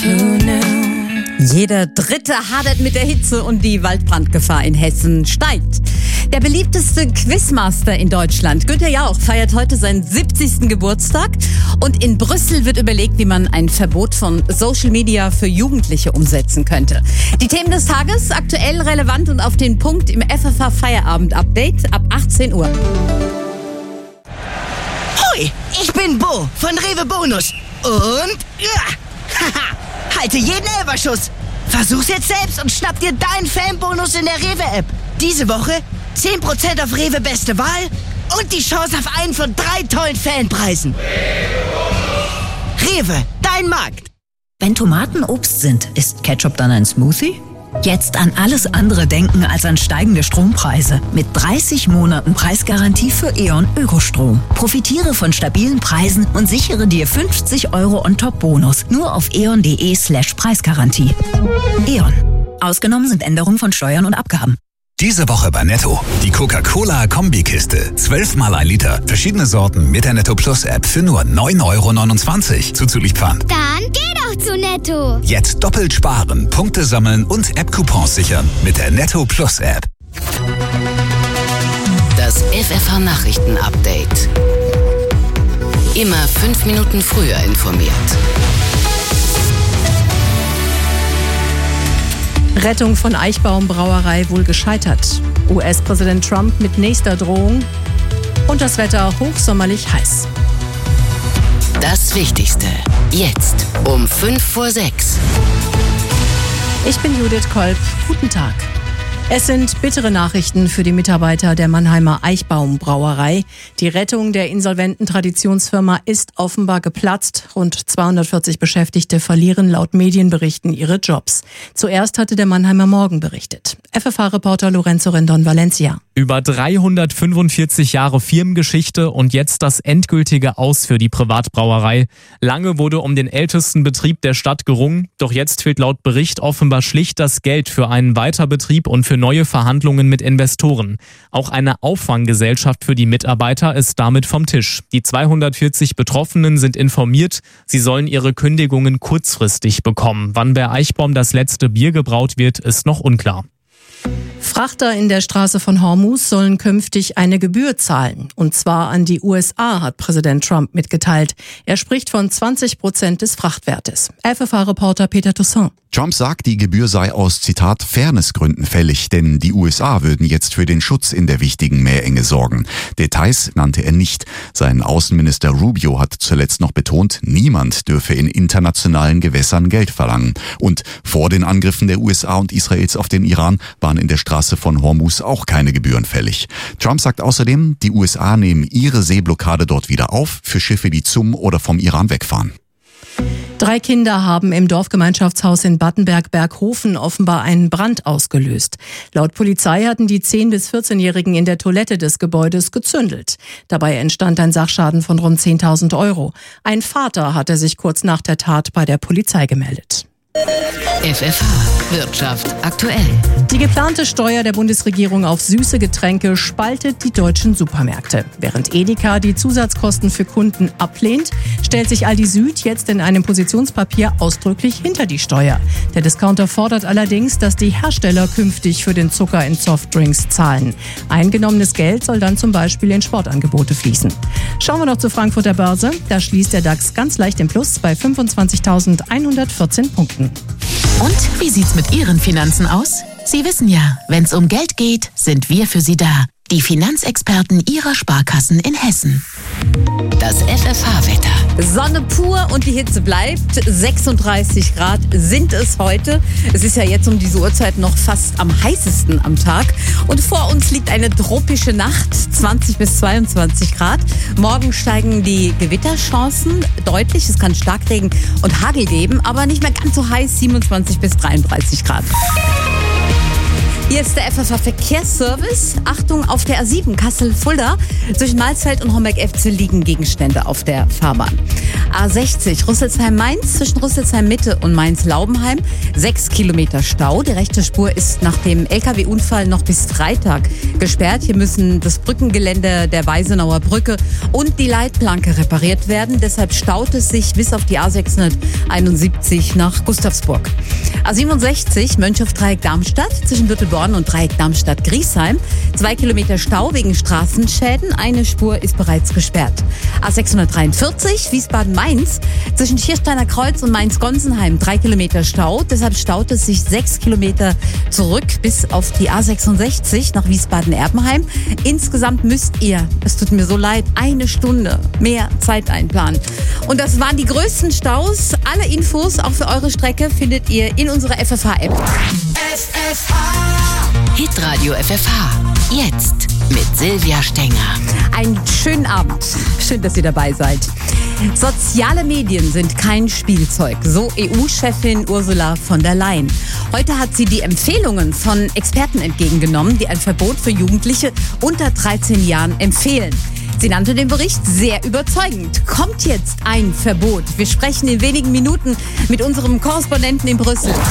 Jeder Dritte hadert mit der Hitze und die Waldbrandgefahr in Hessen steigt. Der beliebteste Quizmaster in Deutschland, Günther Jauch, feiert heute seinen 70. Geburtstag. Und in Brüssel wird überlegt, wie man ein Verbot von Social Media für Jugendliche umsetzen könnte. Die Themen des Tages, aktuell, relevant und auf den Punkt im FFH Feierabend-Update ab 18 Uhr. Hoi, ich bin Bo von Rewe Bonus. Und halte jeden Elferschuss. Versuch's jetzt selbst und schnapp dir deinen Fanbonus in der Rewe-App. Diese Woche 10% auf Rewe Beste Wahl und die Chance auf einen von 3 tollen Fanpreisen. Rewe, dein Markt. Wenn Tomaten Obst sind, ist Ketchup dann ein Smoothie? Jetzt an alles andere denken als an steigende Strompreise. Mit 30 Monaten Preisgarantie für E.ON Ökostrom. Profitiere von stabilen Preisen und sichere dir 50 € On-Top-Bonus. Nur auf eon.de/Preisgarantie. E.ON. Ausgenommen sind Änderungen von Steuern und Abgaben. Diese Woche bei Netto. Die Coca-Cola-Kombikiste. 12 mal 1 Liter. Verschiedene Sorten mit der Netto Plus App für nur 9,29 € zuzüglich Pfand. Dann geh doch zu Netto. Jetzt doppelt sparen, Punkte sammeln und App-Coupons sichern mit der Netto Plus App. Das FFH Nachrichten-Update. Immer 5 Minuten früher informiert. Rettung von Eichbaum Brauerei wohl gescheitert. US-Präsident Trump mit nächster Drohung. Und das Wetter hochsommerlich heiß. Das Wichtigste. Jetzt um 5:06. Ich bin Judith Kolb. Guten Tag. Es sind bittere Nachrichten für die Mitarbeiter der Mannheimer Eichbaum Brauerei. Die Rettung der insolventen Traditionsfirma ist offenbar geplatzt. Rund 240 Beschäftigte verlieren laut Medienberichten ihre Jobs. Zuerst hatte der Mannheimer Morgen berichtet. FFH-Reporter Lorenzo Rendon Valencia. Über 345 Jahre Firmengeschichte und jetzt das endgültige Aus für die Privatbrauerei. Lange wurde um den ältesten Betrieb der Stadt gerungen, doch jetzt fehlt laut Bericht offenbar schlicht das Geld für einen Weiterbetrieb und für neue Verhandlungen mit Investoren. Auch eine Auffanggesellschaft für die Mitarbeiter ist damit vom Tisch. Die 240 Betroffenen sind informiert, sie sollen ihre Kündigungen kurzfristig bekommen. Wann bei Eichbaum das letzte Bier gebraut wird, ist noch unklar. Frachter in der Straße von Hormuz sollen künftig eine Gebühr zahlen. Und zwar an die USA, hat Präsident Trump mitgeteilt. Er spricht von 20% des Frachtwertes. FFH-Reporter Peter Toussaint. Trump sagt, die Gebühr sei aus, Zitat, Fairnessgründen fällig, denn die USA würden jetzt für den Schutz in der wichtigen Meerenge sorgen. Details nannte er nicht. Sein Außenminister Rubio hat zuletzt noch betont, niemand dürfe in internationalen Gewässern Geld verlangen. Und vor den Angriffen der USA und Israels auf den Iran waren in der Straße von Hormuz auch keine Gebühren fällig. Trump sagt außerdem, die USA nehmen ihre Seeblockade dort wieder auf für Schiffe, die zum oder vom Iran wegfahren. 3 Kinder haben im Dorfgemeinschaftshaus in Battenberg-Berghofen offenbar einen Brand ausgelöst. Laut Polizei hatten die 10- bis 14-Jährigen in der Toilette des Gebäudes gezündelt. Dabei entstand ein Sachschaden von rund 10.000 €. Ein Vater hatte sich kurz nach der Tat bei der Polizei gemeldet. FFH Wirtschaft aktuell. Die geplante Steuer der Bundesregierung auf süße Getränke spaltet die deutschen Supermärkte. Während Edeka die Zusatzkosten für Kunden ablehnt, stellt sich Aldi Süd jetzt in einem Positionspapier ausdrücklich hinter die Steuer. Der Discounter fordert allerdings, dass die Hersteller künftig für den Zucker in Softdrinks zahlen. Eingenommenes Geld soll dann zum Beispiel in Sportangebote fließen. Schauen wir noch zur Frankfurter Börse. Da schließt der DAX ganz leicht im Plus bei 25.114 Punkten. Und wie sieht's mit Ihren Finanzen aus? Sie wissen ja, wenn's um Geld geht, sind wir für Sie da. Die Finanzexperten Ihrer Sparkassen in Hessen. Das FFH-Wetter. Sonne pur und die Hitze bleibt. 36 Grad sind es heute. Es ist ja jetzt um diese Uhrzeit noch fast am heißesten am Tag. Und vor uns liegt eine tropische Nacht, 20 bis 22 Grad. Morgen steigen die Gewitterchancen deutlich. Es kann Starkregen und Hagel geben, aber nicht mehr ganz so heiß, 27 bis 33 Grad. Hier ist der FFH Verkehrsservice. Achtung, auf der A7 Kassel-Fulda. Zwischen Mahlzeit und Homberg-Efze liegen Gegenstände auf der Fahrbahn. A60 Rüsselsheim-Mainz zwischen Rüsselsheim-Mitte und Mainz-Laubenheim. 6 Kilometer Stau. Die rechte Spur ist nach dem LKW-Unfall noch bis Freitag gesperrt. Hier müssen das Brückengeländer der Weisenauer Brücke und die Leitplanke repariert werden. Deshalb staut es sich bis auf die A671 nach Gustavsburg. A67 Mönchhof-Dreieck-Darmstadt zwischen Büttelborn und Dreieck Darmstadt-Griesheim. 2 Kilometer Stau wegen Straßenschäden. Eine Spur ist bereits gesperrt. A643 Wiesbaden-Mainz zwischen Schiersteiner Kreuz und Mainz-Gonsenheim. 3 Kilometer Stau. Deshalb staut es sich 6 Kilometer zurück bis auf die A66 nach Wiesbaden-Erbenheim. Insgesamt müsst ihr, es tut mir so leid, 1 Stunde mehr Zeit einplanen. Und das waren die größten Staus. Alle Infos auch für eure Strecke findet ihr in unserer FFH-App. Hitradio FFH. Jetzt mit Silvia Stenger. Einen schönen Abend. Schön, dass ihr dabei seid. Soziale Medien sind kein Spielzeug, so EU-Chefin Ursula von der Leyen. Heute hat sie die Empfehlungen von Experten entgegengenommen, die ein Verbot für Jugendliche unter 13 Jahren empfehlen. Sie nannte den Bericht sehr überzeugend. Kommt jetzt ein Verbot? Wir sprechen in wenigen Minuten mit unserem Korrespondenten in Brüssel.